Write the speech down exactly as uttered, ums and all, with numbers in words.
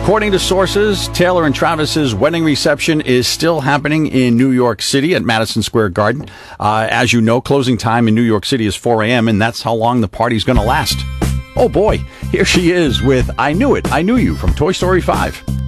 According to sources, Taylor and Travis's wedding reception is still happening in New York City at Madison Square Garden. Uh, as you know, closing time in New York City is four a.m., and that's how long the party's going to last. Oh boy, here she is with I Knew It, I Knew You from Toy Story five.